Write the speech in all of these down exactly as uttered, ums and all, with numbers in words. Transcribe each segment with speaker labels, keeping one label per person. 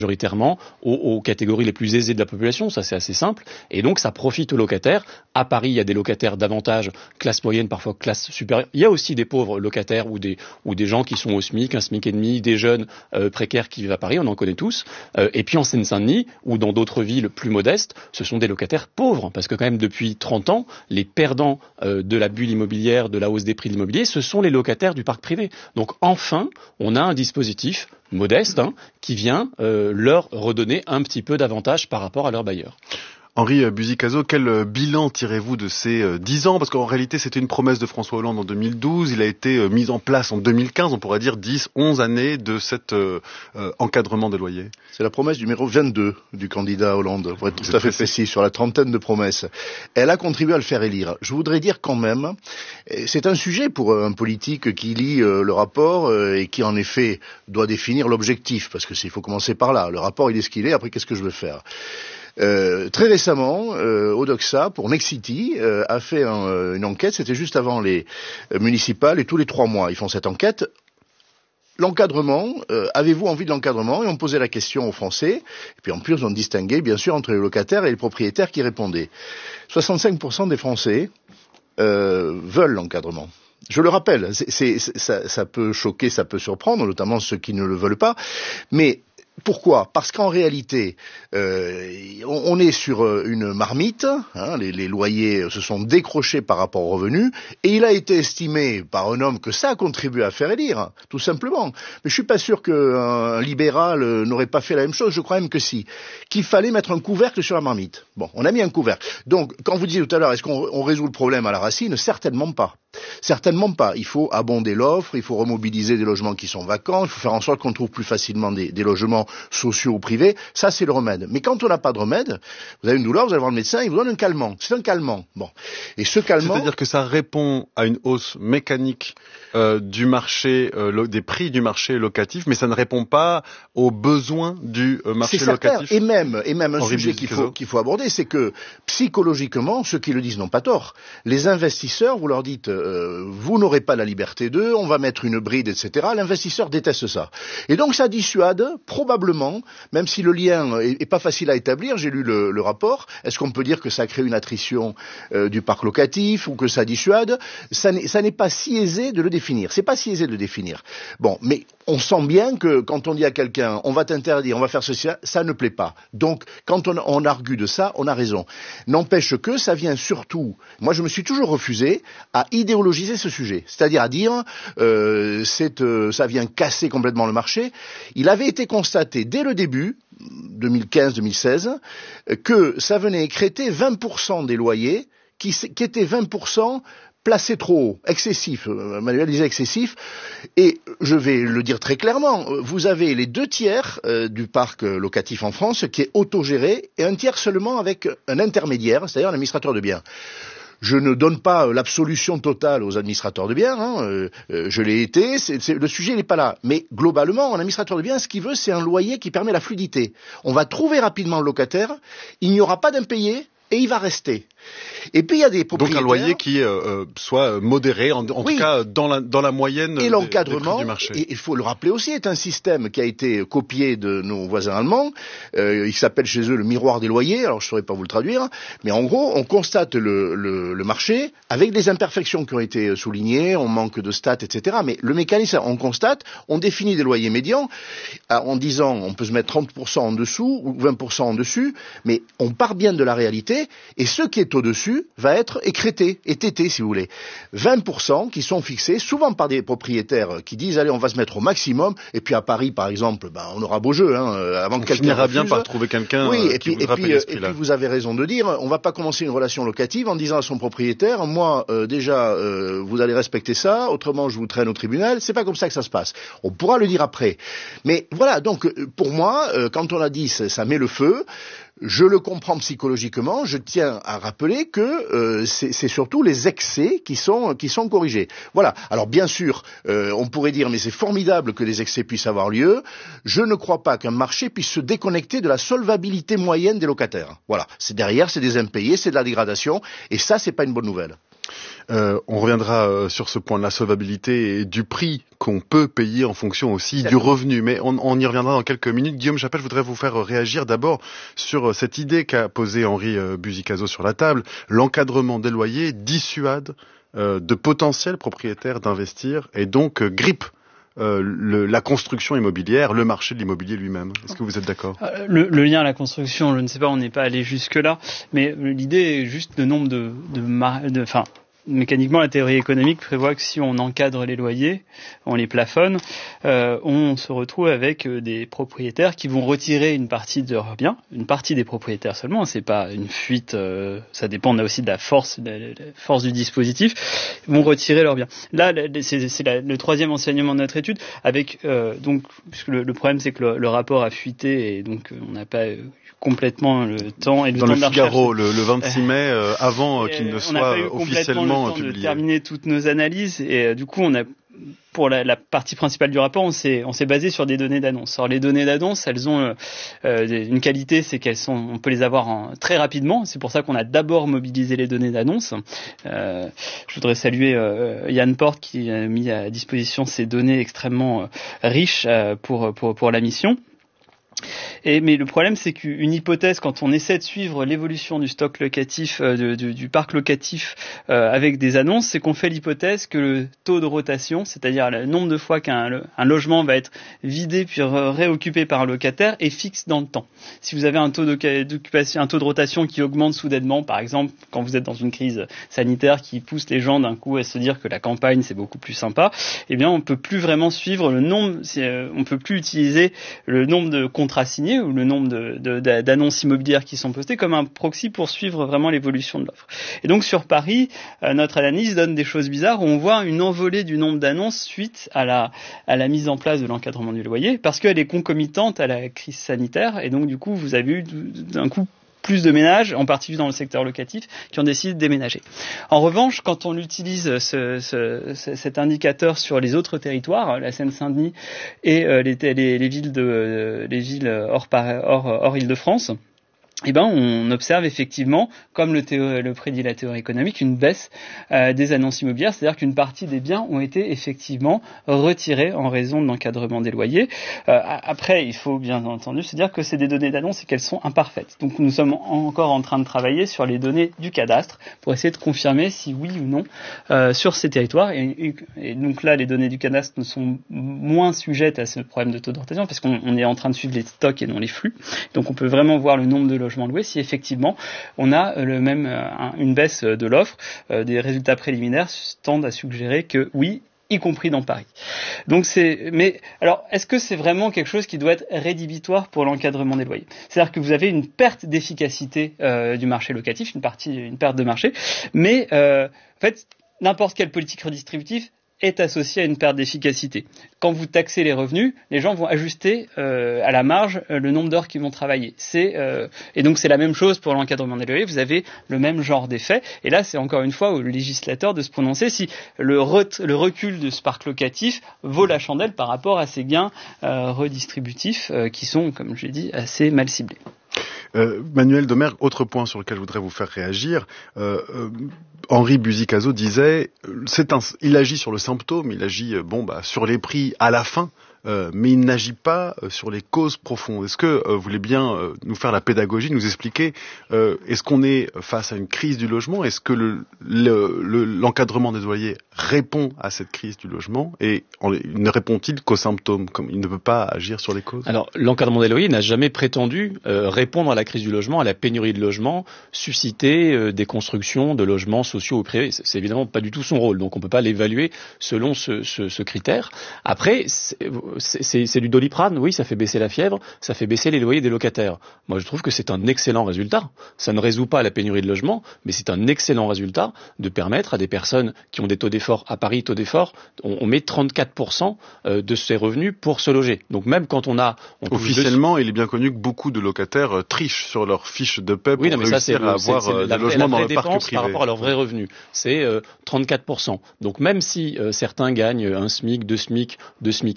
Speaker 1: majoritairement aux, aux catégories les plus aisées de la population, ça c'est assez simple, et donc ça profite aux locataires. À Paris, il y a des locataires davantage classe moyenne, parfois classe supérieure. Il y a aussi des pauvres locataires ou des, ou des gens qui sont au SMIC, un SMIC et demi, des jeunes euh, précaires qui vivent à Paris, on en connaît tous. Euh, et puis en Seine-Saint-Denis, ou dans d'autres villes plus modestes, ce sont des locataires pauvres, parce que quand même depuis trente ans, les perdants euh, de la bulle immobilière, de la hausse des prix de l'immobilier, ce sont les locataires du parc privé. Donc enfin, on a un dispositif modeste, hein, qui vient euh, leur redonner un petit peu d'avantage par rapport à leurs bailleurs.
Speaker 2: Henri Buzy-Cazot, quel bilan tirez-vous de ces dix ans ? Parce qu'en réalité, c'était une promesse de François Hollande en deux mille douze. Il a été mis en place en deux mille quinze. On pourrait dire dix, onze années de cet euh, encadrement des loyers.
Speaker 3: C'est la promesse numéro vingt-deux du candidat Hollande, pour être tout à fait précis, sur la trentaine de promesses. Elle a contribué à le faire élire. Je voudrais dire quand même, c'est un sujet pour un politique qui lit le rapport et qui en effet doit définir l'objectif, parce que s'il faut commencer par là. Le rapport, il est ce qu'il est, après qu'est-ce que je veux faire ? Euh, très récemment, euh, Odoxa, pour Nexity, euh, a fait un, euh, une enquête, c'était juste avant les euh, municipales, et tous les trois mois, ils font cette enquête. L'encadrement, euh, avez-vous envie de l'encadrement ? Et on posait la question aux Français, et puis en plus on distinguait bien sûr entre les locataires et les propriétaires qui répondaient. soixante-cinq pour cent des Français euh, veulent l'encadrement. Je le rappelle, c'est, c'est, ça, ça peut choquer, ça peut surprendre, notamment ceux qui ne le veulent pas, mais pourquoi ? Parce qu'en réalité, euh, on, on est sur une marmite, hein, les, les loyers se sont décrochés par rapport aux revenus, et il a été estimé par un homme que ça a contribué à faire élire, tout simplement. Mais je suis pas sûr qu'un libéral n'aurait pas fait la même chose, je crois même que si. Qu'il fallait mettre un couvercle sur la marmite. Bon, on a mis un couvercle. Donc, quand vous disiez tout à l'heure, est-ce qu'on on résout le problème à la racine ? Certainement pas. Certainement pas. Il faut abonder l'offre, il faut remobiliser des logements qui sont vacants, il faut faire en sorte qu'on trouve plus facilement des, des logements sociaux ou privés. Ça, c'est le remède. Mais quand on n'a pas de remède, vous avez une douleur, vous allez voir le médecin, il vous donne un calmant. C'est un calmant. Bon. Et ce calmant...
Speaker 2: C'est-à-dire que ça répond à une hausse mécanique euh, du marché, euh, lo- des prix du marché locatif, mais ça ne répond pas aux besoins du euh, marché
Speaker 3: c'est certain.
Speaker 2: locatif.
Speaker 3: Et même, et même un
Speaker 2: Henri
Speaker 3: sujet qu'il faut, qu'il faut aborder, c'est que psychologiquement, ceux qui le disent n'ont pas tort. Les investisseurs, vous leur dites, euh, vous n'aurez pas la liberté d'eux, on va mettre une bride, et cetera. L'investisseur déteste ça. Et donc ça dissuade, probablement, même si le lien est, est pas facile à établir, j'ai lu le, le rapport, est-ce qu'on peut dire que ça crée une attrition euh, du parc locatif ou que ça dissuade ? Ça n'est, ça n'est pas si aisé de le définir. C'est pas si aisé de le définir. Bon, mais on sent bien que quand on dit à quelqu'un, on va t'interdire, on va faire ceci, ça ne plaît pas. Donc, quand on, on argue de ça, on a raison. N'empêche que ça vient surtout, moi je me suis toujours refusé à idéologiser ce sujet. C'est-à-dire à dire, euh, c'est, euh, ça vient casser complètement le marché. Il avait été constaté dès le début, deux mille quinze deux mille seize, que ça venait écrêter vingt pour cent des loyers qui, qui étaient vingt pour cent placé trop haut, excessif, Manuel disait excessif, et je vais le dire très clairement, vous avez les deux tiers euh, du parc locatif en France qui est autogéré, et un tiers seulement avec un intermédiaire, c'est-à-dire un administrateur de biens. Je ne donne pas l'absolution totale aux administrateurs de biens, hein, euh, je l'ai été, c'est, c'est, le sujet n'est pas là. Mais globalement, un administrateur de biens, ce qu'il veut, c'est un loyer qui permet la fluidité. On va trouver rapidement le locataire, il n'y aura pas d'impayé, et il va rester. Et puis il y a des propriétaires...
Speaker 2: Donc un loyer qui euh, soit modéré, en, en oui. tout cas dans la, dans la moyenne
Speaker 3: et
Speaker 2: des,
Speaker 3: l'encadrement,
Speaker 2: des prix du marché.
Speaker 3: Et il faut le rappeler aussi, est un système qui a été copié de nos voisins allemands. Euh, il s'appelle chez eux le miroir des loyers, alors je ne saurais pas vous le traduire. Mais en gros, on constate le, le, le marché avec des imperfections qui ont été soulignées, on manque de stats, et cetera. Mais le mécanisme, on constate, on définit des loyers médians en disant on peut se mettre trente pour cent en dessous ou vingt pour cent en dessus, mais on part bien de la réalité et ce qui est au-dessus va être écrété, étété si vous voulez. vingt pour cent qui sont fixés souvent par des propriétaires qui disent allez on va se mettre au maximum, et puis à Paris par exemple, ben, on aura beau jeu, hein, avant
Speaker 2: on
Speaker 3: que quelqu'un
Speaker 2: finira
Speaker 3: refuse.
Speaker 2: bien par trouver quelqu'un
Speaker 3: oui,
Speaker 2: euh,
Speaker 3: et
Speaker 2: qui
Speaker 3: puis,
Speaker 2: voudra
Speaker 3: et puis,
Speaker 2: payer ce
Speaker 3: et
Speaker 2: prix-là.
Speaker 3: puis vous avez raison de dire, on va pas commencer une relation locative en disant à son propriétaire, moi euh, déjà euh, vous allez respecter ça, autrement je vous traîne au tribunal, c'est pas comme ça que ça se passe. On pourra le dire après. Mais voilà, donc pour moi, euh, quand on a dit ça, ça met le feu, je le comprends psychologiquement, je tiens à rappeler que euh, c'est, c'est surtout les excès qui sont, qui sont corrigés. Voilà. Alors bien sûr, euh, on pourrait dire mais c'est formidable que les excès puissent avoir lieu. Je ne crois pas qu'un marché puisse se déconnecter de la solvabilité moyenne des locataires. Voilà. C'est derrière, c'est des impayés, c'est de la dégradation, et ça, c'est pas une bonne nouvelle.
Speaker 2: Euh, on reviendra euh, sur ce point de la solvabilité et du prix qu'on peut payer en fonction aussi du revenu. Mais on, on y reviendra dans quelques minutes. Guillaume Chappelle, je voudrais vous faire réagir d'abord sur cette idée qu'a posée Henri euh, Buzicazo sur la table. L'encadrement des loyers dissuade euh, de potentiels propriétaires d'investir et donc euh, grippe Euh, le, la construction immobilière, le marché de l'immobilier lui-même. Est-ce que vous êtes d'accord ?
Speaker 4: euh, le, le lien à la construction, je ne sais pas, on n'est pas allé jusque-là, mais l'idée est juste le nombre de... de, de, de enfin, mécaniquement, la théorie économique prévoit que si on encadre les loyers, on les plafonne, euh, on se retrouve avec des propriétaires qui vont retirer une partie de leurs biens, une partie des propriétaires seulement, c'est pas une fuite, euh, ça dépend aussi de la force, de la force du dispositif, vont retirer leurs biens. Là, c'est, c'est la, le troisième enseignement de notre étude, avec euh, donc, puisque le, le problème c'est que le, le rapport a fuité et donc on n'a pas eu complètement le temps et le
Speaker 2: dans
Speaker 4: temps
Speaker 2: le
Speaker 4: de la
Speaker 2: Figaro
Speaker 4: recherche.
Speaker 2: le, le vingt-six mai euh, avant euh, qu'il ne soit officiellement
Speaker 4: on a pas eu complètement le temps
Speaker 2: publié.
Speaker 4: de terminer toutes nos analyses et euh, du coup on a pour la, la partie principale du rapport, on s'est, on s'est basé sur des données d'annonce. Alors les données d'annonce, elles ont euh, une qualité, c'est qu'elles sont, on peut les avoir en, très rapidement. C'est pour ça qu'on a d'abord mobilisé les données d'annonce. Euh, je voudrais saluer euh, Yann Porte qui a mis à disposition ces données extrêmement euh, riches euh, pour, pour, pour la mission. Et, mais le problème, c'est qu'une hypothèse, quand on essaie de suivre l'évolution du stock locatif, euh, de, du, du parc locatif euh, avec des annonces, c'est qu'on fait l'hypothèse que le taux de rotation, c'est-à-dire le nombre de fois qu'un un logement va être vidé puis réoccupé par un locataire, est fixe dans le temps. Si vous avez un taux d'occupation, un taux de rotation qui augmente soudainement, par exemple, quand vous êtes dans une crise sanitaire qui pousse les gens d'un coup à se dire que la campagne c'est beaucoup plus sympa, eh bien on peut plus vraiment suivre le nombre, on peut plus utiliser le nombre de contrats signés ou le nombre de, de, d'annonces immobilières qui sont postées comme un proxy pour suivre vraiment l'évolution de l'offre. Et donc sur Paris, euh, notre analyse donne des choses bizarres où on voit une envolée du nombre d'annonces suite à la, à la mise en place de l'encadrement du loyer parce qu'elle est concomitante à la crise sanitaire et donc du coup vous avez eu d'un coup plus de ménages, en particulier dans le secteur locatif, qui ont décidé de déménager. En revanche, quand on utilise ce, ce, cet indicateur sur les autres territoires, la Seine-Saint-Denis et euh, les, les, les villes de les villes hors, hors, hors Île-de-France, eh ben, on observe effectivement, comme le, théo- le prédit la théorie économique, une baisse euh, des annonces immobilières, c'est-à-dire qu'une partie des biens ont été effectivement retirés en raison de l'encadrement des loyers. Euh, après, il faut bien entendu se dire que c'est des données d'annonce et qu'elles sont imparfaites. Donc nous sommes encore en train de travailler sur les données du cadastre pour essayer de confirmer si oui ou non euh, sur ces territoires. Et, et donc là, les données du cadastre ne sont moins sujettes à ce problème de taux de rotation parce qu'on on est en train de suivre les stocks et non les flux. Donc on peut vraiment voir le nombre de logements loué si effectivement on a le même un, une baisse de l'offre. Euh, des résultats préliminaires tendent à suggérer que oui, y compris dans Paris. Donc c'est, mais alors est-ce que c'est vraiment quelque chose qui doit être rédhibitoire pour l'encadrement des loyers ? C'est-à-dire que vous avez une perte d'efficacité euh, du marché locatif, une partie, une perte de marché, mais euh, en fait n'importe quelle politique redistributive est associé à une perte d'efficacité. Quand vous taxez les revenus, les gens vont ajuster euh, à la marge euh, le nombre d'heures qu'ils vont travailler. C'est, euh, et donc c'est la même chose pour l'encadrement des loyers, vous avez le même genre d'effet. Et là, c'est encore une fois au législateur de se prononcer si le, re- le recul de ce parc locatif vaut la chandelle par rapport à ces gains euh, redistributifs euh, qui sont, comme je l'ai dit, assez mal ciblés.
Speaker 2: Euh, Manuel Domergue, autre point sur lequel je voudrais vous faire réagir. Euh, euh, Henri Buzicazo disait, c'est un, il agit sur le symptôme, il agit bon bah sur les prix à la fin. Euh, mais il n'agit pas euh, sur les causes profondes. Est-ce que euh, vous voulez bien euh, nous faire la pédagogie, nous expliquer euh, est-ce qu'on est face à une crise du logement ? Est-ce que le, le, le, l'encadrement des loyers répond à cette crise du logement ? Et en, ne répond-il qu'aux symptômes, comme il ne peut pas agir sur les causes ?
Speaker 1: Alors, l'encadrement des loyers n'a jamais prétendu euh, répondre à la crise du logement, à la pénurie de logements, susciter euh, des constructions de logements sociaux ou privés. C'est, c'est évidemment pas du tout son rôle, donc on peut pas l'évaluer selon ce, ce, ce critère. Après, c'est, C'est, c'est, c'est du Doliprane, oui, ça fait baisser la fièvre, ça fait baisser les loyers des locataires. Moi, je trouve que c'est un excellent résultat. Ça ne résout pas la pénurie de logement, mais c'est un excellent résultat de permettre à des personnes qui ont des taux d'effort, à Paris, taux d'effort, on, on met trente-quatre pour cent de ses revenus pour se loger. Donc même quand on a... On
Speaker 2: Officiellement, deux... il est bien connu que beaucoup de locataires euh, trichent sur leur fiche de paie pour
Speaker 1: oui, non, mais
Speaker 2: réussir
Speaker 1: ça, c'est le,
Speaker 2: à avoir
Speaker 1: c'est, c'est
Speaker 2: euh,
Speaker 1: la,
Speaker 2: des logements
Speaker 1: la
Speaker 2: dans le parc privé.
Speaker 1: Par rapport à leurs vrais revenus, c'est euh, trente-quatre pour cent. Donc même si euh, certains gagnent un SMIC, deux SMIC, deux SMIC et demi, donc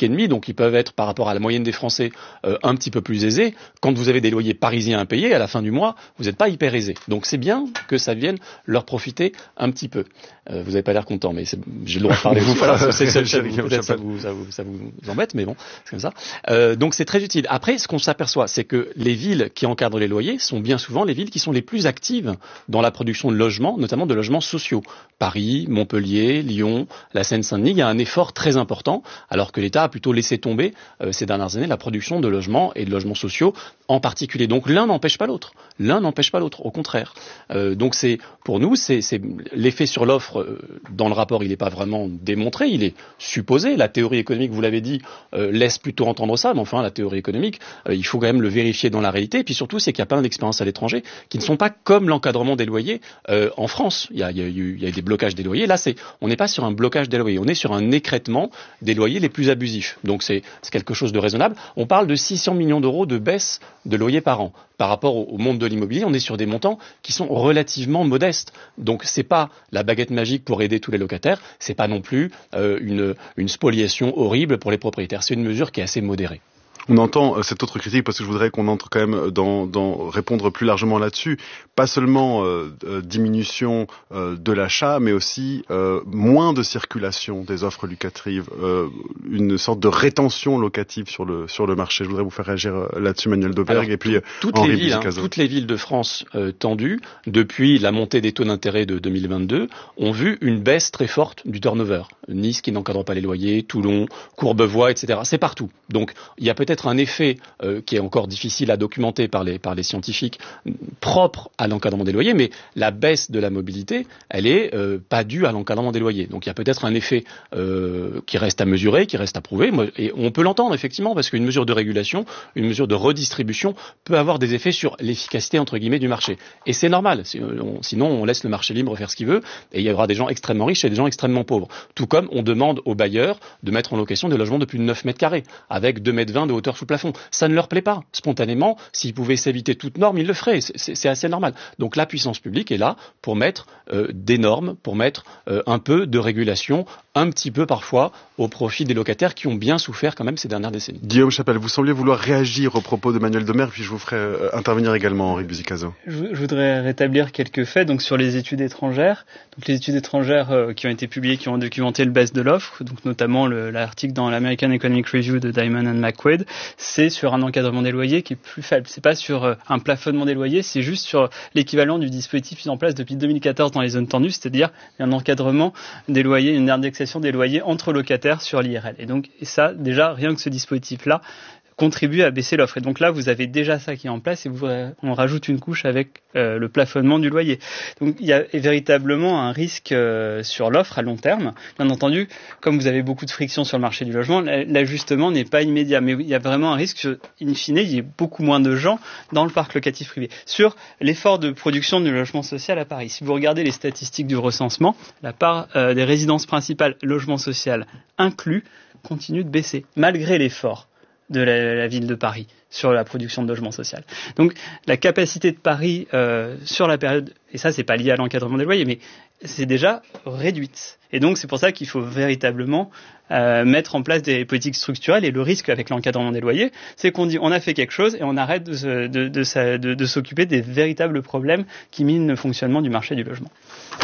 Speaker 1: donc ils peuvent être par rapport à la moyenne des Français euh, un petit peu plus aisés. Quand vous avez des loyers parisiens à payer, à la fin du mois, vous n'êtes pas hyper aisés. Donc c'est bien que ça vienne leur profiter un petit peu. Euh, vous n'avez pas l'air content, mais c'est, j'ai le droit de parler aussi. Voilà, c'est, c'est, c'est, peut-être ça vous, ça, vous, ça vous embête, mais bon, c'est comme ça. Euh, donc c'est très utile. Après, ce qu'on s'aperçoit, c'est que les villes qui encadrent les loyers sont bien souvent les villes qui sont les plus actives dans la production de logements, notamment de logements sociaux. Paris, Montpellier, Lyon, la Seine-Saint-Denis, il y a un effort très important, alors que l'État a plutôt laissé tomber euh, ces dernières années la production de logements et de logements sociaux en particulier. Donc l'un n'empêche pas l'autre. L'un n'empêche pas l'autre, au contraire. Euh, donc c'est, pour nous, c'est, c'est l'effet sur l'offre euh, dans le rapport, il n'est pas vraiment démontré, il est supposé. La théorie économique, vous l'avez dit, euh, laisse plutôt entendre ça, mais enfin la théorie économique, euh, il faut quand même le vérifier dans la réalité. Et puis surtout, c'est qu'il y a plein d'expériences à l'étranger qui ne sont pas comme l'encadrement des loyers euh, en France. Il y a, il y a eu, il y a eu des blocages des loyers. Là, c'est, on n'est pas sur un blocage des loyers, on est sur un écrêtement des loyers les plus abusifs. Donc c'est, c'est quelque chose de raisonnable. On parle de six cents millions d'euros de baisse de loyers par an. Par rapport au, au monde de l'immobilier, on est sur des montants qui sont relativement modestes. Donc c'est pas la baguette magique pour aider tous les locataires, c'est pas non plus euh, une, une spoliation horrible pour les propriétaires. C'est une mesure qui est assez modérée.
Speaker 2: On entend cette autre critique parce que je voudrais qu'on entre quand même dans, dans répondre plus largement là-dessus. Pas seulement euh, euh, diminution euh, de l'achat, mais aussi euh, moins de circulation des offres locatives, euh, une sorte de rétention locative sur le sur le marché. Je voudrais vous faire réagir là-dessus, Manuel Dauberg. Alors, et puis
Speaker 1: toutes
Speaker 2: Henri
Speaker 1: les villes, hein, toutes les villes de France euh, tendues depuis la montée des taux d'intérêt de deux mille vingt-deux ont vu une baisse très forte du turnover. Nice qui n'encadre pas les loyers, Toulon, Courbevoie, et cetera. C'est partout. Donc il y a peut-être un effet euh, qui est encore difficile à documenter par les, par les scientifiques propre à l'encadrement des loyers, mais la baisse de la mobilité, elle est euh, pas due à l'encadrement des loyers. Donc il y a peut-être un effet euh, qui reste à mesurer, qui reste à prouver, et on peut l'entendre effectivement, parce qu'une mesure de régulation, une mesure de redistribution peut avoir des effets sur l'efficacité entre guillemets du marché. Et c'est normal, sinon on laisse le marché libre faire ce qu'il veut, et il y aura des gens extrêmement riches et des gens extrêmement pauvres. Tout comme on demande aux bailleurs de mettre en location des logements de plus de neuf mètres carrés, avec deux mètres vingt de hauteur sous plafond. Ça ne leur plaît pas. Spontanément, s'ils pouvaient s'éviter toute norme, ils le feraient. C'est, c'est, c'est assez normal. Donc la puissance publique est là pour mettre euh, des normes, pour mettre euh, un peu de régulation, un petit peu parfois au profit des locataires qui ont bien souffert quand même ces dernières décennies.
Speaker 2: Guillaume Chapelle, vous semblez vouloir réagir aux propos de Manuel Dauberg, puis je vous ferai euh, intervenir également Henri Buzicazo.
Speaker 4: Je, je voudrais rétablir quelques faits donc sur les études étrangères. Donc les études étrangères euh, qui ont été publiées, qui ont documenté le baisse de l'offre, donc notamment le, l'article dans l'American Economic Review de Diamond and McQuaid, c'est sur un encadrement des loyers qui est plus faible. C'est pas sur euh, un plafonnement des loyers, c'est juste sur l'équivalent du dispositif mis en place depuis deux mille quatorze dans les zones tendues, c'est-à-dire un encadrement des loyers, une indexation des loyers entre locataires sur l'I R L. Et donc et ça, déjà, rien que ce dispositif-là contribue à baisser l'offre. Et donc là, vous avez déjà ça qui est en place et vous, on rajoute une couche avec euh, le plafonnement du loyer. Donc il y a véritablement un risque euh, sur l'offre à long terme. Bien entendu, comme vous avez beaucoup de friction sur le marché du logement, l'ajustement n'est pas immédiat. Mais il y a vraiment un risque, in fine, il y ait beaucoup moins de gens dans le parc locatif privé. Sur l'effort de production du logement social à Paris, si vous regardez les statistiques du recensement, la part euh, des résidences principales logement social inclus continue de baisser, malgré l'effort de la, la ville de Paris sur la production de logement social. Donc la capacité de Paris euh, sur la période, et ça c'est pas lié à l'encadrement des loyers, mais c'est déjà réduite. Et donc c'est pour ça qu'il faut véritablement euh, mettre en place des politiques structurelles. Et le risque avec l'encadrement des loyers, c'est qu'on dit on a fait quelque chose et on arrête de, se, de, de, de, de s'occuper des véritables problèmes qui minent le fonctionnement du marché du logement.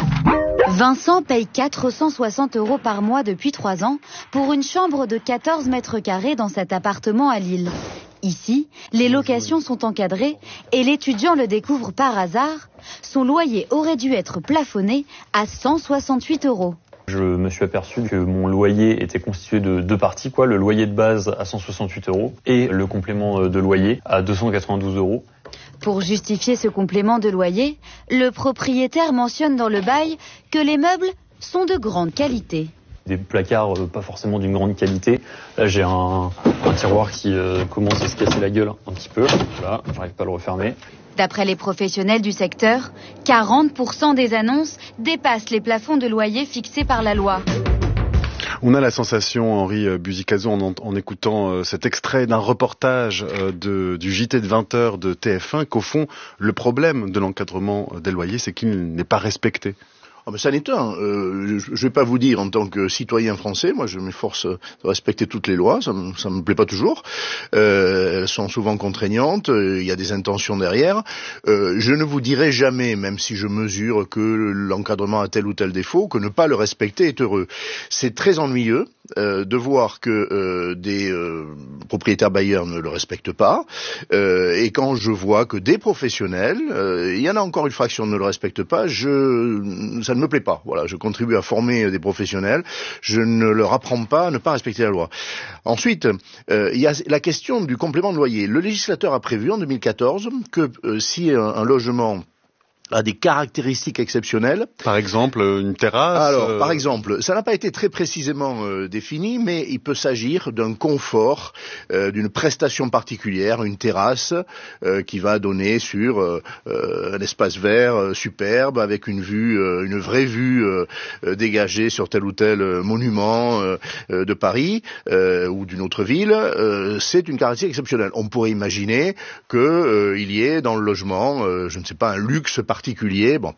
Speaker 5: Vincent paye quatre cent soixante euros par mois depuis trois ans pour une chambre de quatorze mètres carrés dans cet appartement à Lille. Ici, les locations sont encadrées et l'étudiant le découvre par hasard. Son loyer aurait dû être plafonné à cent soixante-huit euros.
Speaker 6: Je me suis aperçu que mon loyer était constitué de deux parties, quoi, le loyer de base à cent soixante-huit euros et le complément de loyer à deux cent quatre-vingt-douze euros.
Speaker 5: Pour justifier ce complément de loyer, le propriétaire mentionne dans le bail que les meubles sont de grande qualité.
Speaker 6: Des placards euh, pas forcément d'une grande qualité. Là j'ai un, un tiroir qui euh, commence à se casser la gueule un petit peu. Voilà, j'arrive pas à le refermer.
Speaker 5: D'après les professionnels du secteur, quarante pour cent des annonces dépassent les plafonds de loyer fixés par la loi.
Speaker 2: On a la sensation, Henri Buzicazo, en, en écoutant euh, cet extrait d'un reportage euh, de, du J T de vingt heures de T F un, qu'au fond, le problème de l'encadrement des loyers, c'est qu'il n'est pas respecté.
Speaker 3: Ah ben ça n'est un. Euh, je ne vais pas vous dire en tant que citoyen français, moi je m'efforce de respecter toutes les lois, ça ne me plaît pas toujours. Euh, elles sont souvent contraignantes, il y a des intentions derrière. Euh, je ne vous dirai jamais, même si je mesure que l'encadrement a tel ou tel défaut, que ne pas le respecter est heureux. C'est très ennuyeux euh, de voir que euh, des euh, propriétaires bailleurs ne le respectent pas, euh, et quand je vois que des professionnels, euh, il y en a encore une fraction ne le respectent pas, je, ça ne me plaît pas. Voilà, je contribue à former des professionnels, je ne leur apprends pas à ne pas respecter la loi. Ensuite, euh, il y a la question du complément de loyer. Le législateur a prévu en deux mille quatorze que euh, si un, un logement a des caractéristiques exceptionnelles.
Speaker 2: Par exemple, une terrasse.
Speaker 3: Alors,
Speaker 2: euh...
Speaker 3: par exemple, ça n'a pas été très précisément euh, défini, mais il peut s'agir d'un confort, euh, d'une prestation particulière, une terrasse euh, qui va donner sur euh, euh, un espace vert euh, superbe avec une vue, euh, une vraie vue euh, euh, dégagée sur tel ou tel euh, monument euh, euh, de Paris euh, ou d'une autre ville. Euh, c'est une caractéristique exceptionnelle. On pourrait imaginer que euh, il y ait dans le logement, euh, je ne sais pas, un luxe particulier. particulier. Bon,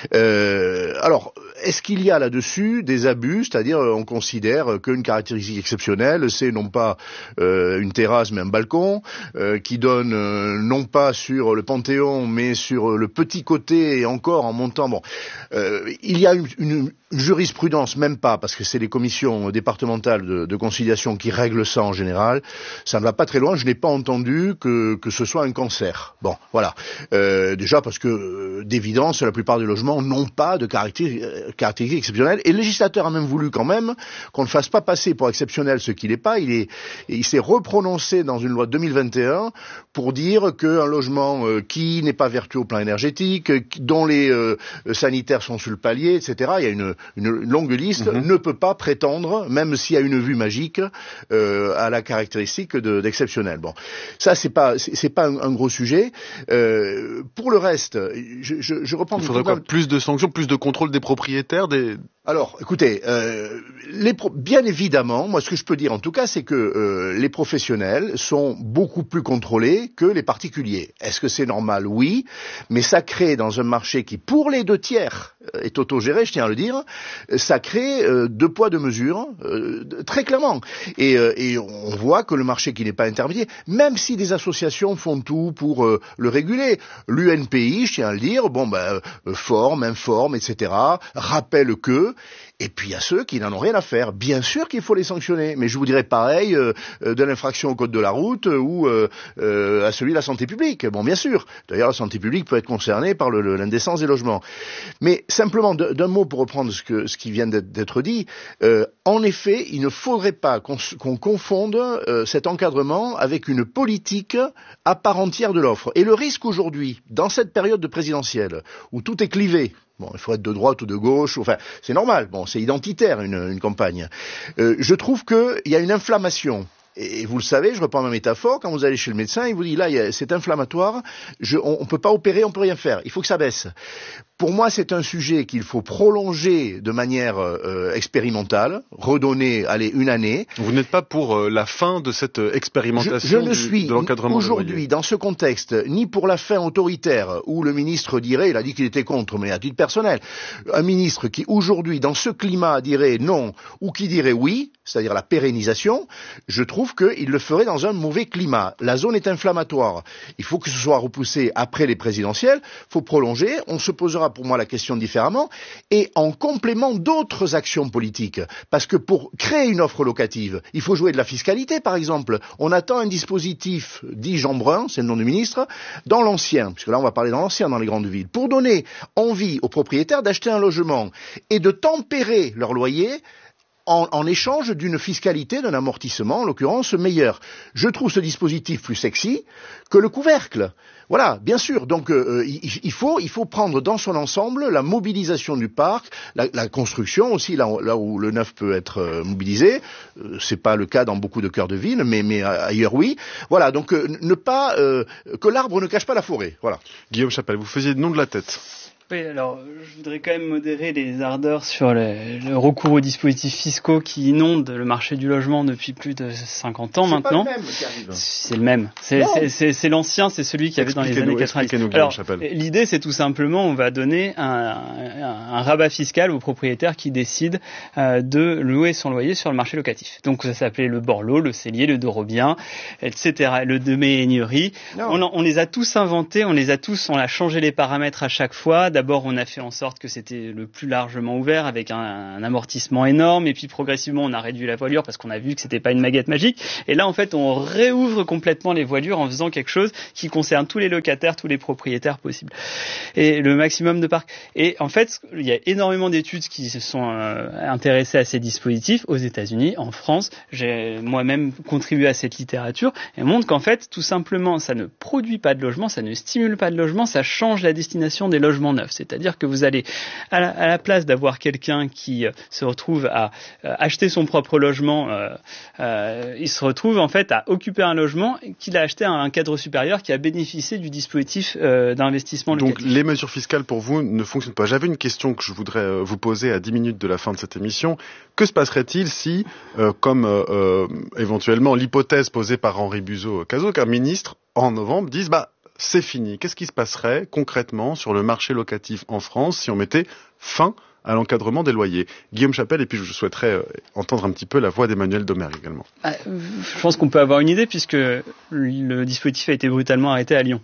Speaker 3: euh, alors est-ce qu'il y a là-dessus des abus, c'est-à-dire on considère qu'une caractéristique exceptionnelle, c'est non pas euh, une terrasse mais un balcon euh, qui donne euh, non pas sur le Panthéon mais sur le petit côté et encore en montant. Bon, euh, il y a une, une jurisprudence, même pas, parce que c'est les commissions départementales de, de conciliation qui règlent ça en général. Ça ne va pas très loin. Je n'ai pas entendu que que ce soit un cancer. Bon, voilà. Euh, déjà parce que euh, d'évidence, la plupart des logements n'ont pas de caractéristiques caractéristiques exceptionnelles. Et le législateur a même voulu quand même qu'on ne fasse pas passer pour exceptionnel ce qu'il n'est pas. Il est, il s'est reprononcé dans une loi de deux mille vingt et un pour dire qu'un logement euh, qui n'est pas vertueux au plan énergétique, euh, dont les euh, sanitaires sont sur le palier, et cetera. Il y a une, une longue liste, mm-hmm. ne peut pas prétendre, même s'il y a une vue magique, euh, à la caractéristique de, d'exceptionnel. Bon, ça c'est pas, c'est, c'est pas un, un gros sujet. Euh, pour le reste, je, je, je reprends.
Speaker 2: Il faudrait quoi, plus de sanctions, plus de contrôle des propriétaires, des.
Speaker 3: Alors, écoutez, euh, les pro- bien évidemment, moi ce que je peux dire en tout cas, c'est que euh, les professionnels sont beaucoup plus contrôlés que les particuliers. Est-ce que c'est normal? Oui, mais ça crée dans un marché qui, pour les deux tiers, est autogéré, je tiens à le dire, ça crée euh, deux poids deux mesures, euh, très clairement. Et, euh, et on voit que le marché qui n'est pas intermédiaire, même si des associations font tout pour euh, le réguler, l'U N P I, je tiens à le dire, bon ben euh, forme, informe, et cetera, rappelle que. Et puis il y a ceux qui n'en ont rien à faire. Bien sûr qu'il faut les sanctionner, mais je vous dirais pareil euh, de l'infraction au code de la route euh, ou euh, euh, à celui de la santé publique. Bon, bien sûr. D'ailleurs, la santé publique peut être concernée par le, le, l'indécence des logements. Mais simplement d'un mot pour reprendre ce, que, ce qui vient d'être, d'être dit. Euh, en effet, il ne faudrait pas qu'on, qu'on confonde euh, cet encadrement avec une politique à part entière de l'offre. Et le risque aujourd'hui, dans cette période de présidentielle où tout est clivé. Bon, il faut être de droite ou de gauche, enfin, c'est normal, bon, c'est identitaire une, une campagne. Euh, je trouve qu'il y a une inflammation. Et vous le savez, je reprends ma métaphore, quand vous allez chez le médecin, il vous dit là, il y a, c'est inflammatoire, je, on ne peut pas opérer, on ne peut rien faire, il faut que ça baisse. Pour moi, c'est un sujet qu'il faut prolonger de manière euh, expérimentale, redonner, allez, une année.
Speaker 2: Vous n'êtes pas pour euh, la fin de cette expérimentation
Speaker 3: je, je ne
Speaker 2: du,
Speaker 3: suis
Speaker 2: de l'encadrement
Speaker 3: aujourd'hui, dans ce contexte, ni pour la fin autoritaire, où le ministre dirait, il a dit qu'il était contre, mais à titre personnel, un ministre qui aujourd'hui, dans ce climat, dirait non, ou qui dirait oui, c'est-à-dire la pérennisation, je trouve qu'il le ferait dans un mauvais climat. La zone est inflammatoire. Il faut que ce soit repoussé après les présidentielles. Il faut prolonger. On se posera pour moi la question différemment et en complément d'autres actions politiques. Parce que pour créer une offre locative, il faut jouer de la fiscalité, par exemple. On attend un dispositif, dit Jean Brun, c'est le nom du ministre, dans l'ancien, puisque là on va parler dans l'ancien, dans les grandes villes, pour donner envie aux propriétaires d'acheter un logement et de tempérer leur loyer En, en échange d'une fiscalité, d'un amortissement, en l'occurrence, meilleur. Je trouve ce dispositif plus sexy que le couvercle. Voilà, bien sûr. Donc, euh, il, il, faut, il faut prendre dans son ensemble la mobilisation du parc, la, la construction aussi, là, là où le neuf peut être euh, mobilisé. Euh, c'est pas le cas dans beaucoup de cœurs de ville, mais, mais ailleurs oui. Voilà, donc euh, ne pas euh, que l'arbre ne cache pas la forêt. Voilà.
Speaker 2: Guillaume Chapelle, vous faisiez le nom de la tête.
Speaker 4: Oui, alors je voudrais quand même modérer les ardeurs sur le, le recours aux dispositifs fiscaux qui inondent le marché du logement depuis plus de cinquante ans
Speaker 3: c'est
Speaker 4: maintenant.
Speaker 3: Pas le même qui arrive.
Speaker 4: C'est le même. C'est, c'est, c'est, c'est l'ancien, c'est celui qu'il y avait dans les années quatre-vingt-dix. Alors, l'idée, c'est tout simplement, on va donner un, un, un rabat fiscal aux propriétaires qui décident euh, de louer son loyer sur le marché locatif. Donc ça s'appelait le Borloo, le Cellier, le Dorobien, et cetera, le Deméhaignerie. On, on les a tous inventés, on les a tous, on a changé les paramètres à chaque fois. D'abord, on a fait en sorte que c'était le plus largement ouvert avec un, un amortissement énorme, et puis progressivement, on a réduit la voilure parce qu'on a vu que c'était pas une baguette magique. Et là, en fait, on réouvre complètement les voilures en faisant quelque chose qui concerne tous les locataires, tous les propriétaires possibles, et le maximum de parcs. Et en fait, il y a énormément d'études qui se sont euh, intéressées à ces dispositifs aux États-Unis, en France. J'ai moi-même contribué à cette littérature et montre qu'en fait, tout simplement, ça ne produit pas de logement, ça ne stimule pas de logement, ça change la destination des logements neufs. C'est-à-dire que vous allez, à la, à la place d'avoir quelqu'un qui euh, se retrouve à euh, acheter son propre logement, euh, euh, il se retrouve en fait à occuper un logement qu'il a acheté à un cadre supérieur qui a bénéficié du dispositif euh, d'investissement locatif.
Speaker 2: Donc les mesures fiscales pour vous ne fonctionnent pas. J'avais une question que je voudrais euh, vous poser à dix minutes de la fin de cette émission. Que se passerait-il si, euh, comme euh, euh, éventuellement l'hypothèse posée par Henri Buzot-Cazot, qu'un ministre en novembre dise bah c'est fini. Qu'est-ce qui se passerait concrètement sur le marché locatif en France si on mettait fin à l'encadrement des loyers? Guillaume Chapelle, et puis je souhaiterais entendre un petit peu la voix d'Emmanuel Domergue également.
Speaker 4: Ah, je pense qu'on peut avoir une idée puisque le dispositif a été brutalement arrêté à Lyon.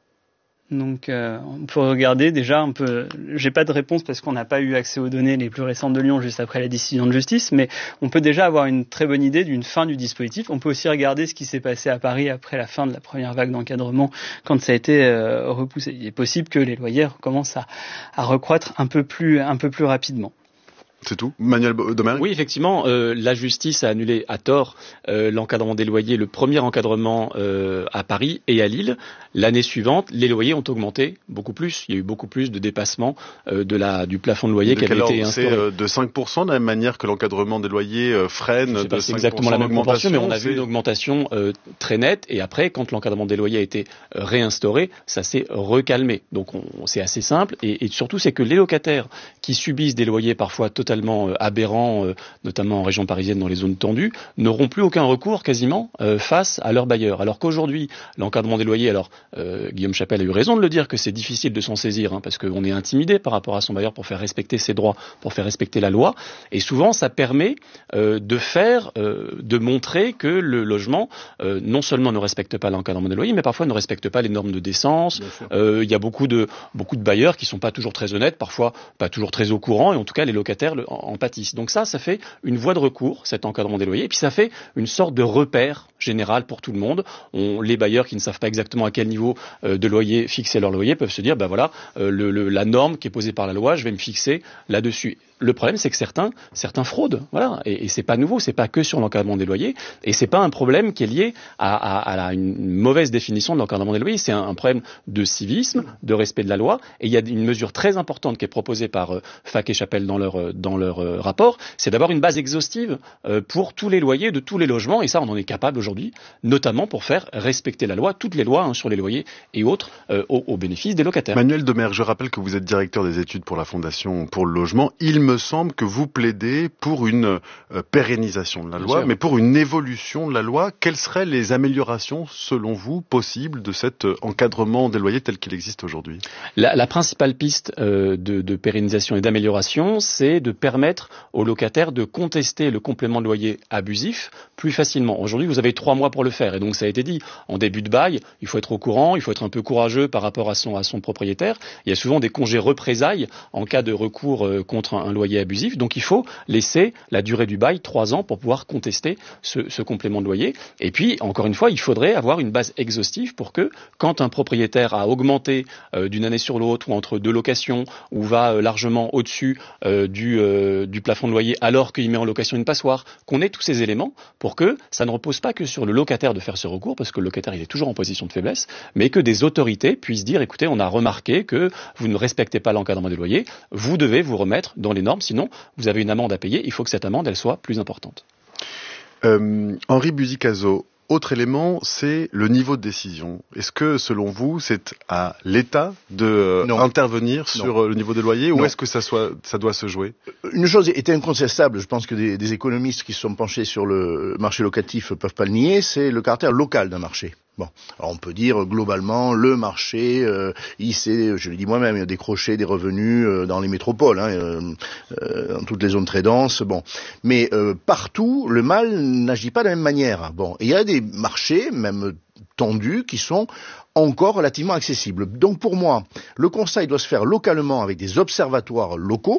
Speaker 4: Donc euh, on peut regarder déjà un peu, j'ai pas de réponse parce qu'on n'a pas eu accès aux données les plus récentes de Lyon juste après la décision de justice, mais on peut déjà avoir une très bonne idée d'une fin du dispositif. On peut aussi regarder ce qui s'est passé à Paris après la fin de la première vague d'encadrement quand ça a été euh, repoussé. Il est possible que les loyers recommencent à, à recroître un peu plus, un peu plus rapidement.
Speaker 2: C'est tout. Manuel Domergue.
Speaker 1: Oui, effectivement, euh, la justice a annulé à tort euh, l'encadrement des loyers, le premier encadrement euh, à Paris et à Lille. L'année suivante, les loyers ont augmenté beaucoup plus. Il y a eu beaucoup plus de dépassements euh, de la, du plafond de loyer
Speaker 2: de
Speaker 1: qui avait été instauré.
Speaker 2: C'est euh, de cinq pour cent de la même manière que l'encadrement des loyers euh, freine de cinq pour cent.
Speaker 1: C'est exactement la même proportion, mais on a
Speaker 2: c'est...
Speaker 1: vu une augmentation euh, très nette. Et après, quand l'encadrement des loyers a été euh, réinstauré, ça s'est recalmé. Donc on, c'est assez simple. Et, et surtout, c'est que les locataires qui subissent des loyers parfois totalement euh, aberrants, euh, notamment en région parisienne dans les zones tendues, n'auront plus aucun recours quasiment euh, face à leurs bailleurs. Alors qu'aujourd'hui, l'encadrement des loyers, alors euh, Guillaume Chapelle a eu raison de le dire que c'est difficile de s'en saisir, hein, parce qu'on est intimidé par rapport à son bailleur pour faire respecter ses droits, pour faire respecter la loi. Et souvent, ça permet euh, de faire, euh, de montrer que le logement euh, non seulement ne respecte pas l'encadrement des loyers, mais parfois ne respecte pas les normes de décence. Il euh, y a beaucoup de beaucoup de bailleurs qui sont pas toujours très honnêtes, parfois pas toujours très au courant, et en tout cas les locataires le, en, en pâtissent. Donc ça, ça fait une voie de recours, cet encadrement des loyers, et puis ça fait une sorte de repère général pour tout le monde. On, les bailleurs qui ne savent pas exactement à quel niveau euh, de loyer fixer leur loyer peuvent se dire, ben voilà, euh, le, le, la norme qui est posée par la loi, je vais me fixer là-dessus. Le problème, c'est que certains, certains fraudent, voilà, et, et c'est pas nouveau, c'est pas que sur l'encadrement des loyers, et c'est pas un problème qui est lié à, à, à la, une mauvaise définition de l'encadrement des loyers, c'est un, un problème de civisme, de respect de la loi, et il y a une mesure très importante qui est proposée par euh, Fac et Chapelle dans leur, euh, dans leur euh, rapport, c'est d'avoir une base exhaustive euh, pour tous les loyers de tous les logements, et ça, on en est capable aujourd'hui, notamment pour faire respecter la loi, toutes les lois hein, sur les loyers et autres, euh, au, au bénéfice des locataires.
Speaker 2: Manuel Domergue, je rappelle que vous êtes directeur des études pour la Fondation pour le logement. Il me semble que vous plaidez pour une euh, pérennisation de la
Speaker 1: Bien
Speaker 2: loi,
Speaker 1: sûr.
Speaker 2: mais pour une évolution de la loi. Quelles seraient les améliorations, selon vous, possibles de cet euh, encadrement des loyers tel qu'il existe aujourd'hui?
Speaker 1: La, la principale piste euh, de, de pérennisation et d'amélioration, c'est de permettre aux locataires de contester le complément de loyer abusif plus facilement. Aujourd'hui, vous avez trois mois pour le faire, et donc ça a été dit, en début de bail, il faut être au courant, il faut être un peu courageux par rapport à son, à son propriétaire. Il y a souvent des congés représailles en cas de recours euh, contre un, un loyer abusif, donc il faut laisser la durée du bail, trois ans, pour pouvoir contester ce, ce complément de loyer. Et puis, encore une fois, il faudrait avoir une base exhaustive pour que, quand un propriétaire a augmenté euh, d'une année sur l'autre, ou entre deux locations, ou va euh, largement au-dessus euh, du, euh, du plafond de loyer, alors qu'il met en location une passoire, qu'on ait tous ces éléments pour que ça ne repose pas que sur le locataire de faire ce recours, parce que le locataire il est toujours en position de faiblesse, mais que des autorités puissent dire, écoutez, on a remarqué que vous ne respectez pas l'encadrement des loyers, vous devez vous remettre dans les normes, sinon vous avez une amende à payer, il faut que cette amende elle soit plus importante.
Speaker 2: Euh, Henri Buzot-Cazot, Autre élément, c'est le niveau de décision. Est-ce que, selon vous, c'est à l'État de euh, intervenir sur non. le niveau des loyers, ou non. est-ce que ça, soit, ça doit se jouer?
Speaker 3: Une chose est incontestable, je pense que des, des économistes qui se sont penchés sur le marché locatif peuvent pas le nier, c'est le caractère local d'un marché. Bon, alors on peut dire globalement le marché, euh, il s'est, je l'ai dit moi-même, il a décroché des revenus euh, dans les métropoles, hein, euh, euh, dans toutes les zones très denses. Bon, mais euh, partout le mal n'agit pas de la même manière. Bon, il y a des marchés, même tendus, qui sont encore relativement accessibles. Donc pour moi, le constat il doit se faire localement avec des observatoires locaux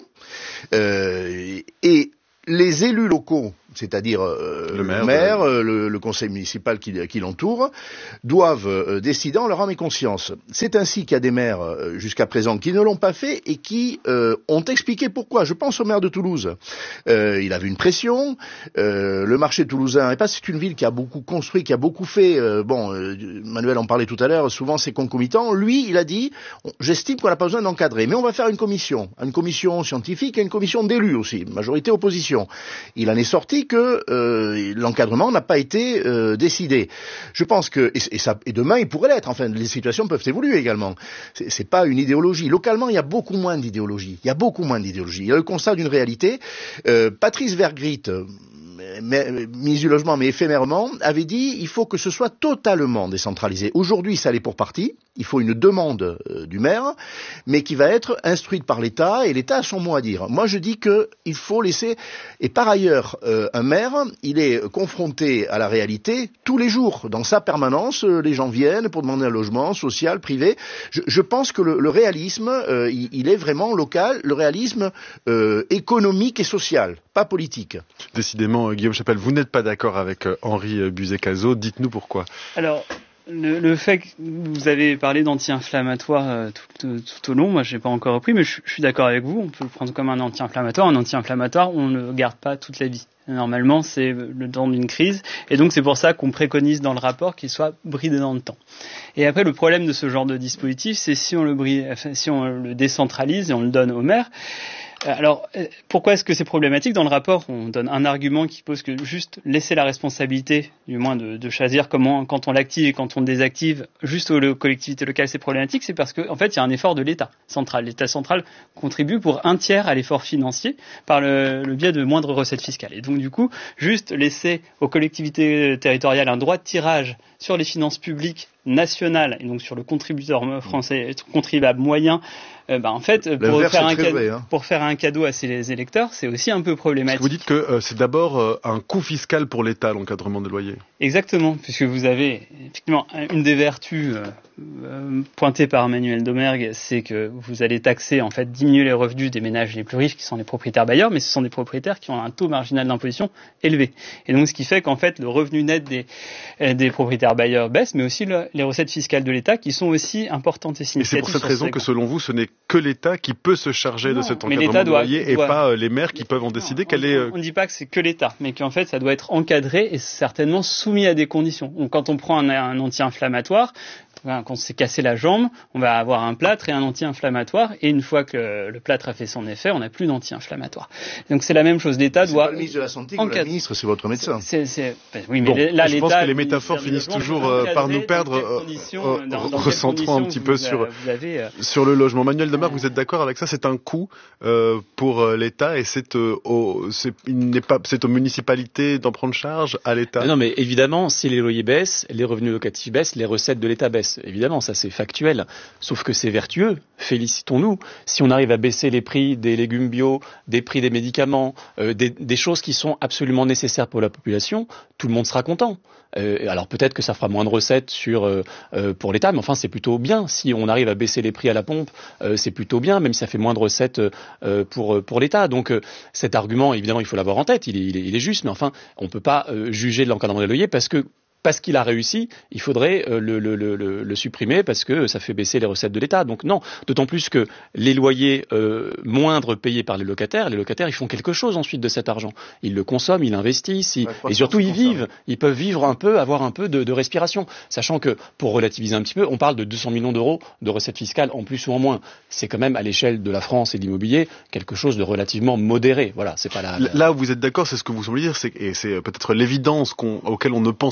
Speaker 3: euh, et les élus locaux, c'est-à-dire euh, le maire, le, maire euh, le, le conseil municipal qui, qui l'entoure, doivent euh, décider en leur âme et conscience. C'est ainsi qu'il y a des maires euh, jusqu'à présent qui ne l'ont pas fait et qui euh, ont expliqué pourquoi. Je pense au maire de Toulouse. Euh, il avait une pression. Euh, le marché toulousain, et pas c'est une ville qui a beaucoup construit, qui a beaucoup fait. Euh, bon, euh, Manuel en parlait tout à l'heure. Souvent c'est concomitant. Lui, il a dit, j'estime qu'on n'a pas besoin d'encadrer, mais on va faire une commission, une commission scientifique et une commission d'élus aussi, majorité opposition. Il en est sorti que euh, l'encadrement n'a pas été euh, décidé. Je pense que et, et, ça, et demain il pourrait l'être. Enfin, les situations peuvent évoluer également. C'est, c'est pas une idéologie. Localement, il y a beaucoup moins d'idéologie. Il y a beaucoup moins d'idéologie. Il y a le constat d'une réalité. Euh, Patrice Vergrit, ministre du Logement, mais éphémèrement, avait dit il faut que ce soit totalement décentralisé. Aujourd'hui, ça l'est pour partie. Il faut une demande euh, du maire, mais qui va être instruite par l'État, et l'État a son mot à dire. Moi, je dis que il faut laisser. Et par ailleurs, euh, un maire, il est confronté à la réalité tous les jours. Dans sa permanence, euh, les gens viennent pour demander un logement social, privé. Je, je pense que le, le réalisme, euh, il, il est vraiment local. Le réalisme euh, économique et social, pas politique.
Speaker 2: Décidément, Guillaume Chapelle, vous n'êtes pas d'accord avec euh, Henri Buzet-Cazot. Dites-nous pourquoi.
Speaker 4: Alors. Le, le fait que vous avez parlé d'anti-inflammatoire euh, tout, tout, tout au long, moi j'ai pas encore repris, mais je, je suis d'accord avec vous, on peut le prendre comme un anti-inflammatoire. Un anti-inflammatoire, on ne le garde pas toute la vie. Normalement, c'est le temps d'une crise, et donc c'est pour ça qu'on préconise dans le rapport qu'il soit bridé dans le temps. Et après, le problème de ce genre de dispositif, c'est si on le bride, enfin, si on le décentralise et on le donne au maire. Alors, pourquoi est-ce que c'est problématique? Dans le rapport, on donne un argument qui pose que juste laisser la responsabilité, du moins de, de choisir comment, quand on l'active et quand on le désactive, juste aux collectivités locales, c'est problématique. C'est parce qu'en en fait, il y a un effort de l'État central. L'État central contribue pour un tiers à l'effort financier par le, le biais de moindres recettes fiscales. Et donc, du coup, juste laisser aux collectivités territoriales un droit de tirage sur les finances publiques nationales, et donc sur le contributeur français, contribuable moyen, euh, bah, en fait, pour faire, un cadeau, hein. pour faire un cadeau à ses électeurs, c'est aussi un peu problématique.
Speaker 2: Parce que vous dites que euh, c'est d'abord euh, un coût fiscal pour l'État, l'encadrement des loyers.
Speaker 4: Exactement, puisque vous avez effectivement une des vertus euh, euh, pointées par Manuel Domergue, c'est que vous allez taxer, en fait, diminuer les revenus des ménages les plus riches, qui sont les propriétaires bailleurs, mais ce sont des propriétaires qui ont un taux marginal d'imposition élevé. Et donc, ce qui fait qu'en fait, le revenu net des, des propriétaires bailleurs baisse, mais aussi le, les recettes fiscales de l'État, qui sont aussi importantes et significatives.
Speaker 2: Et c'est pour cette raison que, selon vous, ce n'est que l'État qui peut se charger non, de cet encadrement de
Speaker 4: doit,
Speaker 2: loyer et
Speaker 4: doit...
Speaker 2: pas euh, les maires qui peuvent en décider.
Speaker 4: Non,
Speaker 2: quelle
Speaker 4: on,
Speaker 2: est,
Speaker 4: on ne dit pas que c'est que l'État, mais qu'en fait, ça doit être encadré et certainement soumis à des conditions. Donc, quand on prend un, un anti-inflammatoire, quand on s'est cassé la jambe, on va avoir un plâtre et un anti-inflammatoire, et une fois que le plâtre a fait son effet, on n'a plus d'anti-inflammatoire. Donc c'est la même chose. L'État
Speaker 3: c'est
Speaker 4: doit.
Speaker 3: C'est pas le ministre de la Santé ou le ministre, c'est votre médecin.
Speaker 4: C'est, c'est, c'est... Oui, mais
Speaker 2: bon,
Speaker 4: là,
Speaker 2: je
Speaker 4: l'État,
Speaker 2: pense que les métaphores finissent toujours euh, par nous perdre, euh, euh, recentrant un petit peu sur avez, euh... sur le logement. Manuel Domergue, vous êtes d'accord avec ça? C'est un coût euh, pour l'État, et c'est, euh, au, c'est, il n'est pas, c'est aux municipalités d'en prendre charge, à l'État.
Speaker 1: Non, mais évidemment, si les loyers baissent, les revenus locatifs baissent, les recettes de l'État baissent. Évidemment, ça c'est factuel. Sauf que c'est vertueux. Félicitons-nous. Si on arrive à baisser les prix des légumes bio, des prix des médicaments, euh, des, des choses qui sont absolument nécessaires pour la population, tout le monde sera content. Euh, alors peut-être que ça fera moins de recettes sur, euh, euh, pour l'État, mais enfin c'est plutôt bien. Si on arrive à baisser les prix à la pompe, euh, c'est plutôt bien, même si ça fait moins de recettes euh, pour, pour l'État. Donc euh, cet argument, évidemment, il faut l'avoir en tête, il est, il est, il est juste, mais enfin on ne peut pas euh, juger de l'encadrement des loyers parce que parce qu'il a réussi, il faudrait euh, le, le, le, le supprimer parce que ça fait baisser les recettes de l'État. Donc non, d'autant plus que les loyers euh, moindres payés par les locataires, les locataires, ils font quelque chose ensuite de cet argent. Ils le consomment, ils l'investissent, ils, ouais, et surtout ils vivent. Ils peuvent vivre un peu, avoir un peu de, de respiration. Sachant que, pour relativiser un petit peu, on parle de deux cents millions d'euros de recettes fiscales en plus ou en moins. C'est quand même à l'échelle de la France et de l'immobilier quelque chose de relativement modéré. Voilà, c'est pas la, la...
Speaker 2: Là où vous êtes d'accord, c'est ce que vous semblez dire, c'est, et c'est peut-être l'évidence qu'on, auquel on ne pense pas forcément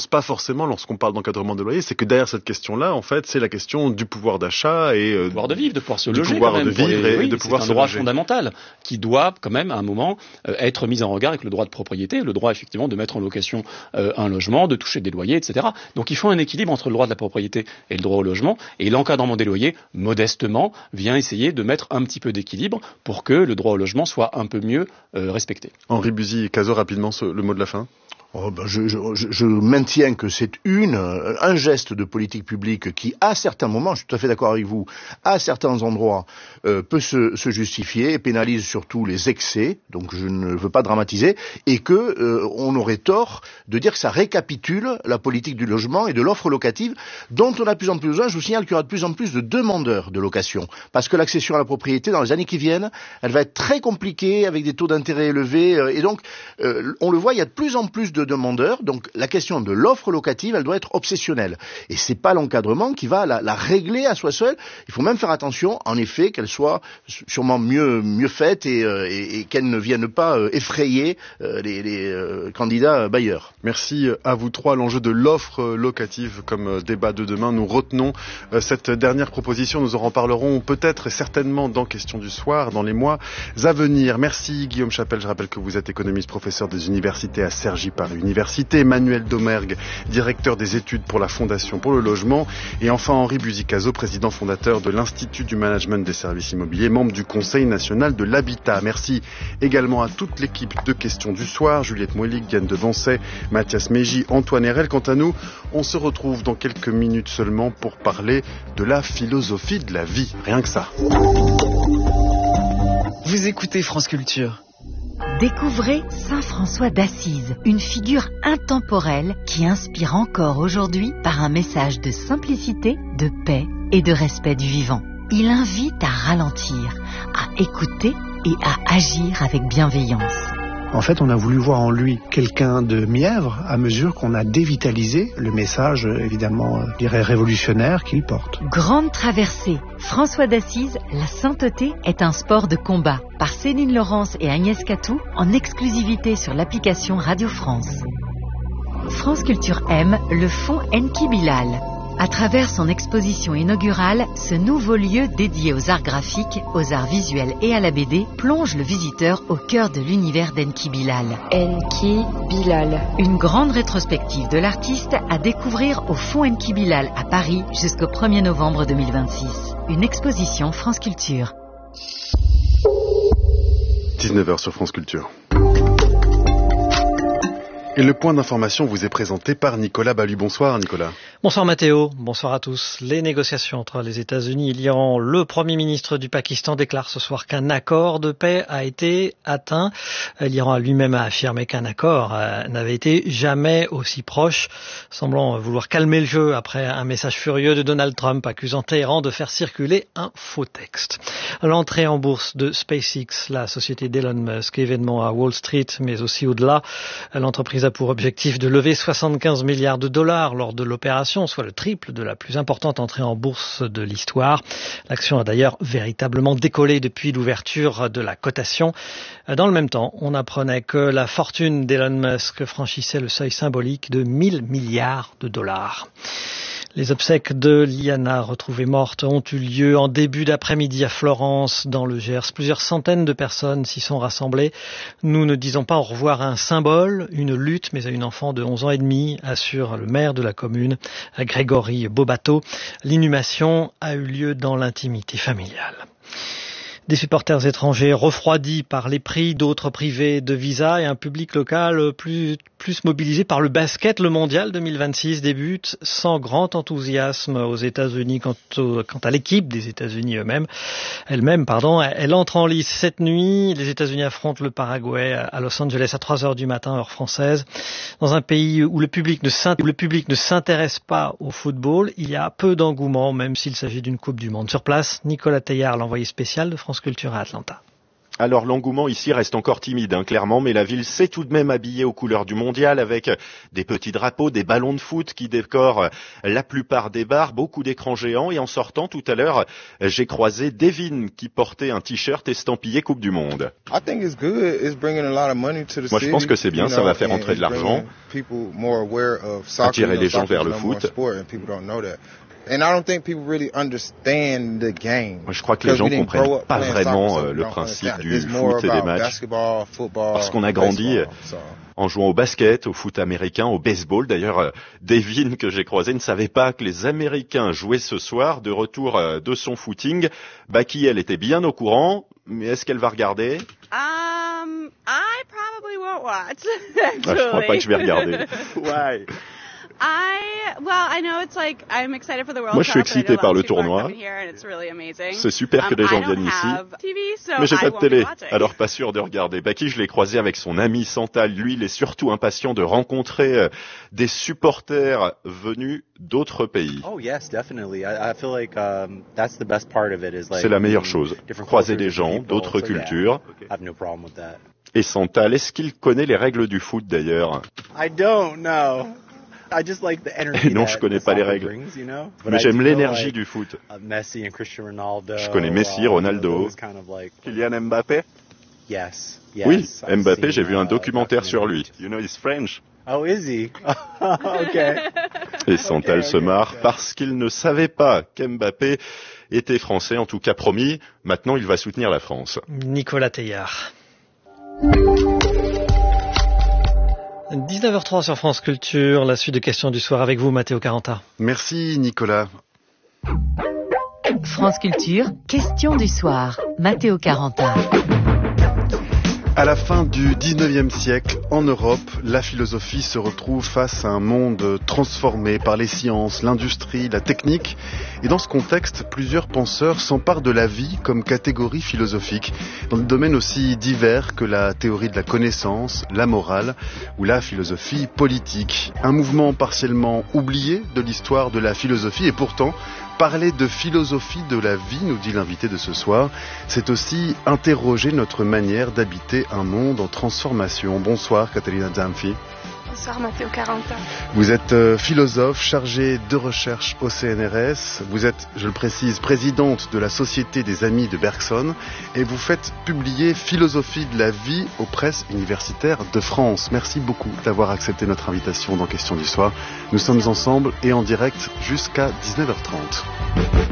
Speaker 2: forcément lorsqu'on parle d'encadrement des loyers, c'est que derrière cette question-là, en fait, c'est la question du pouvoir d'achat et euh,
Speaker 1: du pouvoir de vivre, de pouvoir se
Speaker 2: du
Speaker 1: loger,
Speaker 2: pouvoir
Speaker 1: quand même,
Speaker 2: de vivre
Speaker 1: les,
Speaker 2: et
Speaker 1: oui,
Speaker 2: de pouvoir
Speaker 1: c'est
Speaker 2: se
Speaker 1: un droit
Speaker 2: loger.
Speaker 1: fondamental qui doit quand même à un moment euh, être mis en regard avec le droit de propriété, le droit effectivement de mettre en location euh, un logement, de toucher des loyers, et cetera. Donc il faut un équilibre entre le droit de la propriété et le droit au logement, et l'encadrement des loyers, modestement, vient essayer de mettre un petit peu d'équilibre pour que le droit au logement soit un peu mieux euh, respecté.
Speaker 2: Henri Buzy-Cazot, rapidement, ce, le mot de la fin.
Speaker 3: Oh ben je, je, je maintiens que c'est une un geste de politique publique qui, à certains moments, je suis tout à fait d'accord avec vous, à certains endroits, euh, peut se, se justifier et pénalise surtout les excès. Donc je ne veux pas dramatiser, et que euh, on aurait tort de dire que ça récapitule la politique du logement et de l'offre locative, dont on a de plus en plus besoin. Je vous signale qu'il y aura de plus en plus de demandeurs de location, parce que l'accession à la propriété dans les années qui viennent, elle va être très compliquée avec des taux d'intérêt élevés, euh, et donc euh, on le voit, il y a de plus en plus de demandeurs, donc la question de l'offre locative, elle doit être obsessionnelle. Et c'est pas l'encadrement qui va la, la régler à soi seul. Il faut même faire attention, en effet, qu'elle soit sûrement mieux mieux faite et, euh, et, et qu'elle ne vienne pas euh, effrayer euh, les, les euh, candidats bailleurs.
Speaker 2: Merci à vous trois. L'enjeu de l'offre locative comme débat de demain. Nous retenons euh, cette dernière proposition. Nous en reparlerons peut-être et certainement dans Questions du soir, dans les mois à venir. Merci Guillaume Chapelle. Je rappelle que vous êtes économiste, professeur des universités à Cergy Paris Université, Emmanuel Domergue, directeur des études pour la Fondation pour le logement, et enfin Henri Buzy-Cazot, président fondateur de l'Institut du management des services immobiliers, membre du Conseil national de l'habitat. Merci également à toute l'équipe de Questions du soir, Juliette Moellic, Diane Devancey, Mathias Mégy, Antoine Herel. Quant à nous, on se retrouve dans quelques minutes seulement pour parler de la philosophie de la vie. Rien que ça.
Speaker 7: Vous écoutez France Culture.
Speaker 5: Découvrez Saint François d'Assise, une figure intemporelle qui inspire encore aujourd'hui par un message de simplicité, de paix et de respect du vivant. Il invite à ralentir, à écouter et à agir avec bienveillance.
Speaker 8: En fait, on a voulu voir en lui quelqu'un de mièvre à mesure qu'on a dévitalisé le message, évidemment, je dirais révolutionnaire qu'il porte.
Speaker 5: Grande traversée. François d'Assise, la sainteté est un sport de combat. Par Céline Laurence et Agnès Catou, en exclusivité sur l'application Radio France. France Culture aime le fonds Enki Bilal. À travers son exposition inaugurale, ce nouveau lieu dédié aux arts graphiques, aux arts visuels et à la B D plonge le visiteur au cœur de l'univers d'Enki Bilal.
Speaker 9: Enki Bilal.
Speaker 5: Une grande rétrospective de l'artiste à découvrir au Fonds Enki Bilal à Paris jusqu'au premier novembre deux mille vingt-six. Une exposition France Culture.
Speaker 2: dix-neuf heures sur France Culture. Et le point d'information vous est présenté par Nicolas Ballu. Bonsoir Nicolas.
Speaker 10: Bonsoir Mathéo, bonsoir à tous. Les négociations entre les États-Unis et l'Iran. Le Premier ministre du Pakistan déclare ce soir qu'un accord de paix a été atteint. L'Iran a lui-même affirmé qu'un accord n'avait été jamais aussi proche, semblant vouloir calmer le jeu après un message furieux de Donald Trump accusant Téhéran de faire circuler un faux texte. L'entrée en bourse de SpaceX, la société d'Elon Musk, événement à Wall Street, mais aussi au-delà. L'entreprise a pour objectif de lever soixante-quinze milliards de dollars lors de l'opération, soit le triple de la plus importante entrée en bourse de l'histoire. L'action a d'ailleurs véritablement décollé depuis l'ouverture de la cotation. Dans le même temps, on apprenait que la fortune d'Elon Musk franchissait le seuil symbolique de mille milliards de dollars. Les obsèques de Liana, retrouvée morte, ont eu lieu en début d'après-midi à Florence, dans le Gers. Plusieurs centaines de personnes s'y sont rassemblées. Nous ne disons pas au revoir à un symbole, une lutte, mais à une enfant de onze ans et demi, assure le maire de la commune, Grégory Bobato. L'inhumation a eu lieu dans l'intimité familiale. Des supporters étrangers refroidis par les prix, d'autres privés de visa et un public local plus, plus mobilisé par le basket. Le mondial deux mille vingt-six débute sans grand enthousiasme aux États-Unis quant, au, quant à l'équipe des États-Unis eux-mêmes. Elle-même, pardon, elle entre en lice cette nuit. Les États-Unis affrontent le Paraguay à Los Angeles à trois heures du matin, heure française. Dans un pays où le public ne, où le public ne s'intéresse pas au football, il y a peu d'engouement, même s'il s'agit d'une Coupe du Monde. Sur place, Nicolas Teillard, l'envoyé spécial de France Culture à Atlanta.
Speaker 11: Alors l'engouement ici reste encore timide, hein, clairement, mais la ville s'est tout de même habillée aux couleurs du mondial avec des petits drapeaux, des ballons de foot qui décorent la plupart des bars, beaucoup d'écrans géants. Et en sortant tout à l'heure, j'ai croisé Devin qui portait un t-shirt estampillé Coupe du Monde. Moi je pense que c'est bien, ça va faire entrer de l'argent, attirer les gens vers le foot. Moi, je crois que les gens comprennent pas vraiment euh, le principe du foot et des matchs, parce qu'on a grandi en jouant au basket, au foot américain, au baseball. D'ailleurs, euh, Devin, que j'ai croisé, ne savait pas que les Américains jouaient ce soir, de retour euh, de son footing. Becky, elle était bien au courant, mais est-ce qu'elle va regarder?
Speaker 12: Um, I probably won't watch.
Speaker 11: Ah, je crois pas que je vais regarder. Ouais.
Speaker 12: I, well, I know it's like, I'm excited for the World
Speaker 11: Moi, je suis
Speaker 12: Cup,
Speaker 11: excité par le tournoi. C'est super que les gens viennent ici. Mais j'ai pas de télé, alors pas sûr de regarder. Becky, je l'ai croisé avec son ami Santal. Lui, il est surtout impatient de rencontrer euh, des supporters venus d'autres pays.
Speaker 13: Oh yes, definitely. I, I feel like um, that's the best part of it is like.
Speaker 11: C'est la meilleure chose. Croiser des gens d'autres cultures.
Speaker 13: I have no problem with that.
Speaker 11: Et Santal, est-ce qu'il connaît les règles du foot d'ailleurs?
Speaker 13: I don't know.
Speaker 11: Et non, je connais pas les règles, mais j'aime l'énergie du foot. Je connais Messi, Ronaldo, Kylian Mbappé. Oui, Mbappé, j'ai vu un documentaire sur lui. You know, he's French.
Speaker 13: Oh, is he? Okay.
Speaker 11: Et Santal se marre parce qu'il ne savait pas qu'Mbappé était français, en tout cas promis. Maintenant, il va soutenir la France.
Speaker 10: Nicolas Teillard. dix-neuf heures trois sur France Culture, la suite de questions du soir avec vous, Matteo Caranta.
Speaker 2: Merci Nicolas.
Speaker 9: France Culture, questions du soir, Matteo Caranta.
Speaker 2: À la fin du dix-neuvième siècle, en Europe, la philosophie se retrouve face à un monde transformé par les sciences, l'industrie, la technique. Et dans ce contexte, plusieurs penseurs s'emparent de la vie comme catégorie philosophique, dans des domaines aussi divers que la théorie de la connaissance, la morale ou la philosophie politique. Un mouvement partiellement oublié de l'histoire de la philosophie et pourtant, parler de philosophie de la vie, nous dit l'invité de ce soir, c'est aussi interroger notre manière d'habiter un monde en transformation. Bonsoir Caterina Zanfi.
Speaker 14: Bonsoir Matteo Caranta.
Speaker 2: Vous êtes euh, philosophe, chargé de recherche au C N R S. Vous êtes, je le précise, présidente de la Société des Amis de Bergson et vous faites publier Philosophie de la vie aux presses universitaires de France. Merci beaucoup d'avoir accepté notre invitation dans Questions du soir. Nous sommes ensemble et en direct jusqu'à dix-neuf heures trente.